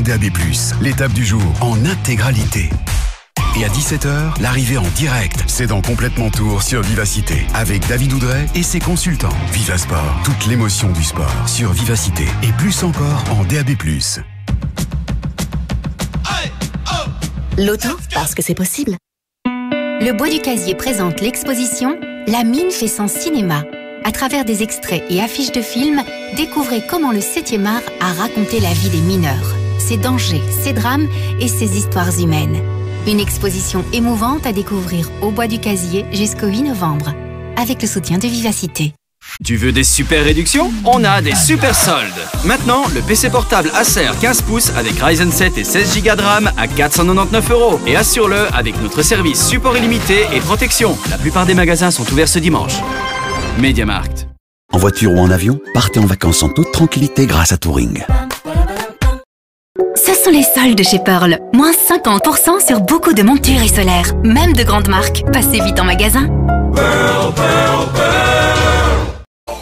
DAB+, l'étape du jour en intégralité. Et à 17h, l'arrivée en direct, c'est dans Complètement Tour sur Vivacité, avec David Oudret et ses consultants. Vivasport, toute l'émotion du sport sur Vivacité, et plus encore en DAB+. L'auto, parce que c'est possible. Le Bois du Casier présente l'exposition « La mine fait son cinéma ». À travers des extraits et affiches de films, découvrez comment le 7e art a raconté la vie des mineurs, ses dangers, ses drames et ses histoires humaines. Une exposition émouvante à découvrir au Bois du Casier jusqu'au 8 novembre, avec le soutien de Vivacité. Tu veux des super réductions? On a des super soldes. Maintenant, le PC portable Acer 15 pouces avec Ryzen 7 et 16 Go de RAM à 499 €. Et assure-le avec notre service support illimité et protection. La plupart des magasins sont ouverts ce dimanche. MediaMarkt. En voiture ou en avion, partez en vacances en toute tranquillité grâce à Touring. Ce sont les soldes chez Pearl. Moins 50% sur beaucoup de montures et solaires, même de grandes marques. Passez vite en magasin. Pearl, Pearl, Pearl.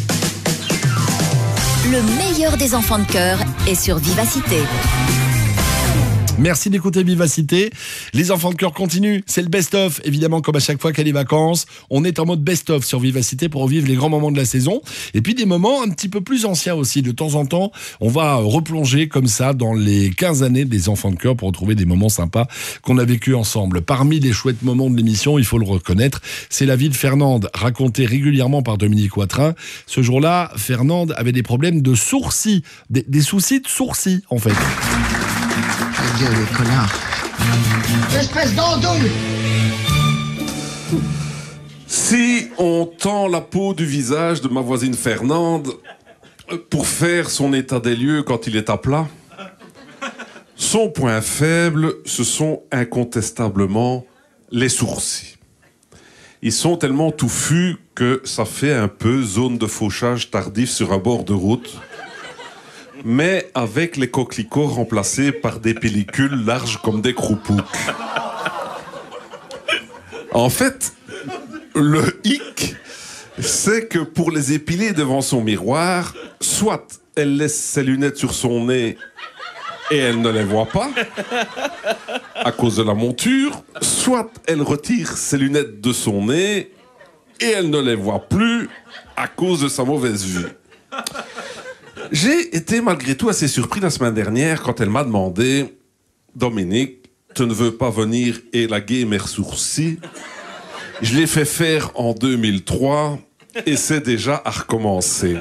Le meilleur des enfants de cœur est sur Vivacité. Merci d'écouter Vivacité. Les enfants de cœur continuent. C'est le best-of. Évidemment, comme à chaque fois qu'il y a les vacances, on est en mode best-of sur Vivacité pour revivre les grands moments de la saison. Et puis des moments un petit peu plus anciens aussi. De temps en temps, on va replonger comme ça dans les 15 années des enfants de cœur pour retrouver des moments sympas qu'on a vécu ensemble. Parmi les chouettes moments de l'émission, il faut le reconnaître, c'est la vie de Fernande, racontée régulièrement par Dominique Watrin. Ce jour-là, Fernande avait des problèmes de sourcils, des soucis de sourcils en fait. Gueule, les connards. Espèce d'andouille. Si on tend la peau du visage de ma voisine Fernande pour faire son état des lieux quand il est à plat, son point faible, ce sont incontestablement les sourcils. Ils sont tellement touffus que ça fait un peu zone de fauchage tardif sur un bord de route, mais avec les coquelicots remplacés par des pellicules larges comme des croupous. En fait, le hic, c'est que pour les épiler devant son miroir, soit elle laisse ses lunettes sur son nez et elle ne les voit pas, à cause de la monture, soit elle retire ses lunettes de son nez et elle ne les voit plus à cause de sa mauvaise vue. J'ai été malgré tout assez surpris la semaine dernière quand elle m'a demandé « Dominique, tu ne veux pas venir élaguer mes sourcils ?» Je l'ai fait faire en 2003 et c'est déjà à recommencer.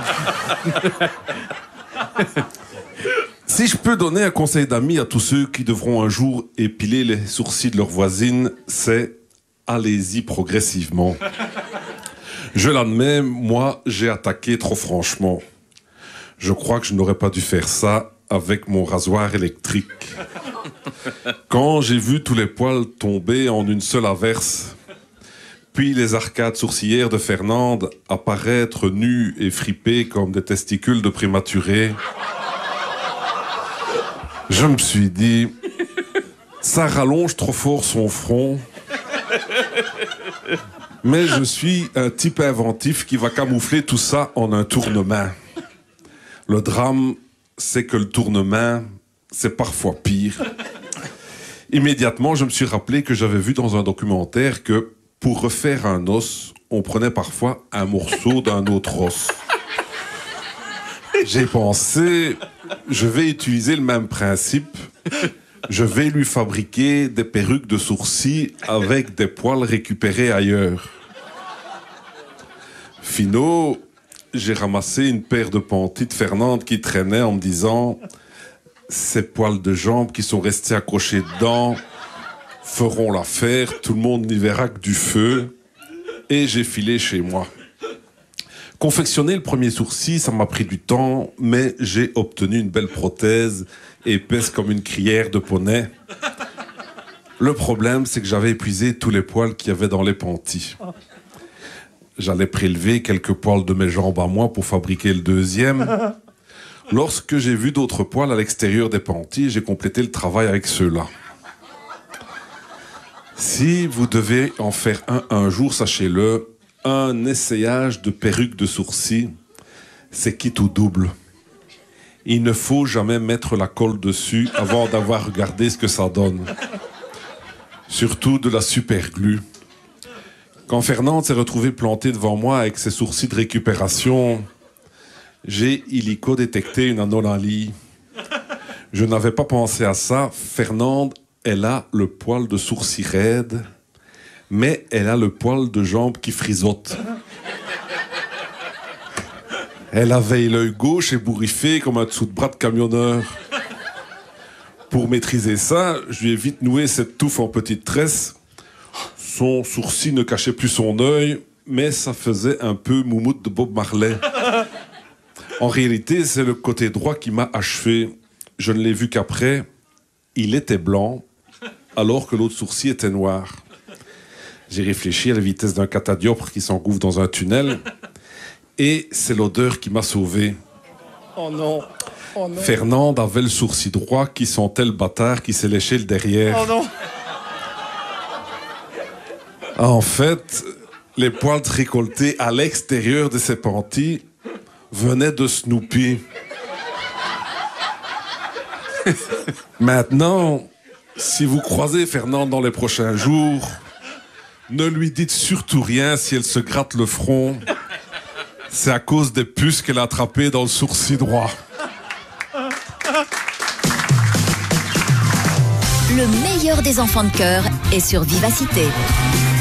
Si je peux donner un conseil d'ami à tous ceux qui devront un jour épiler les sourcils de leur voisine, c'est « allez-y progressivement ». Je l'admets, moi, j'ai attaqué trop franchement. Je crois que je n'aurais pas dû faire ça avec mon rasoir électrique. Quand j'ai vu tous les poils tomber en une seule averse, puis les arcades sourcilières de Fernande apparaître nues et fripées comme des testicules de prématurés, je me suis dit, ça rallonge trop fort son front, mais je suis un type inventif qui va camoufler tout ça en un tournement. Le drame, c'est que le tournement, c'est parfois pire. Immédiatement, je me suis rappelé que j'avais vu dans un documentaire que pour refaire un os, on prenait parfois un morceau d'un autre os. J'ai pensé, je vais utiliser le même principe. Je vais lui fabriquer des perruques de sourcils avec des poils récupérés ailleurs. Finot, j'ai ramassé une paire de panties de Fernande qui traînait en me disant « Ces poils de jambes qui sont restés accrochés dedans feront l'affaire, tout le monde n'y verra que du feu. » Et j'ai filé chez moi. Confectionner le premier sourcil, ça m'a pris du temps, mais j'ai obtenu une belle prothèse épaisse comme une crière de poney. Le problème, c'est que j'avais épuisé tous les poils qu'il y avait dans les panties. J'allais prélever quelques poils de mes jambes à moi pour fabriquer le deuxième. Lorsque j'ai vu d'autres poils à l'extérieur des panties, j'ai complété le travail avec ceux-là. Si vous devez en faire un jour, sachez-le, un essayage de perruque de sourcils, c'est quitte ou double. Il ne faut jamais mettre la colle dessus avant d'avoir regardé ce que ça donne. Surtout de la superglue. Quand Fernande s'est retrouvée plantée devant moi avec ses sourcils de récupération, j'ai illico détecté une anomalie. Je n'avais pas pensé à ça. Fernande, elle a le poil de sourcil raide, mais elle a le poil de jambe qui frisote. Elle avait l'œil gauche ébouriffé comme un dessous de bras de camionneur. Pour maîtriser ça, je lui ai vite noué cette touffe en petite tresse. Son sourcil ne cachait plus son œil, mais ça faisait un peu moumoute de Bob Marley. En réalité, c'est le côté droit qui m'a achevé. Je ne l'ai vu qu'après. Il était blanc, alors que l'autre sourcil était noir. J'ai réfléchi à la vitesse d'un catadioptre qui s'engouffre dans un tunnel. Et c'est l'odeur qui m'a sauvé. Oh non. Oh non. Fernande avait le sourcil droit qui sentait le bâtard qui s'est léché le derrière. Oh non. En fait, les poils récoltés à l'extérieur de ses panties venaient de Snoopy. Maintenant, si vous croisez Fernande dans les prochains jours, ne lui dites surtout rien si elle se gratte le front. C'est à cause des puces qu'elle a attrapées dans le sourcil droit. Le meilleur des enfants de cœur est sur Vivacité.